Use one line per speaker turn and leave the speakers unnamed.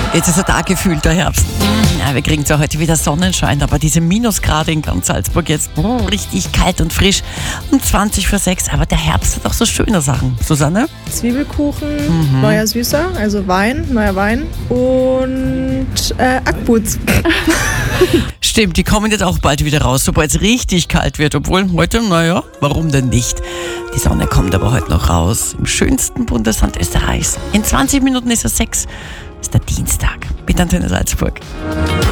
Jetzt ist er da gefühlt, der Herbst. Ja, wir kriegen zwar heute wieder Sonnenschein, aber diese Minusgrade in ganz Salzburg jetzt richtig kalt und frisch. Um 20:06, aber der Herbst hat auch so schöne Sachen. Susanne?
Zwiebelkuchen, neuer Süßer, also neuer Wein und Ackboots.
Stimmt, die kommen jetzt auch bald wieder raus, sobald es richtig kalt wird. Obwohl heute, naja, warum denn nicht? Die Sonne kommt aber heute noch raus. Im schönsten Bundesland Österreichs. In 20 Minuten ist es 6. Ist der Dienstag. Mit Antenne Salzburg.